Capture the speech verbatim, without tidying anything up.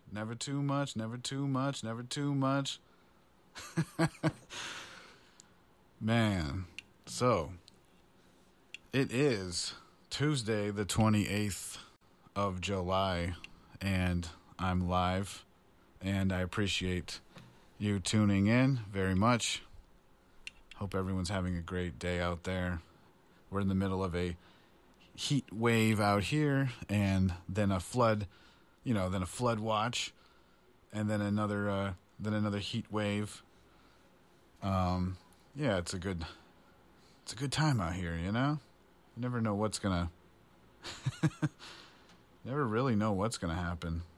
Never too much, never too much, never too much. Man, so it is Tuesday, the twenty-eighth of July, and I'm live, and I appreciate you tuning in very much. Hope everyone's having a great day out there. We're in the middle of a heat wave out here, and then a flood, you know, then a flood watch, and then another, uh, then another heat wave. Um, yeah, it's a good, it's a good time out here, you know? You never know what's gonna, never really know what's gonna happen.